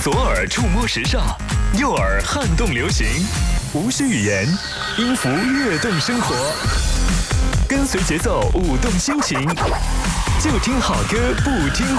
左耳触摸时尚，右耳撼动流行，无需语言，音符跃动生活，跟随节奏舞动心情，就听好歌不听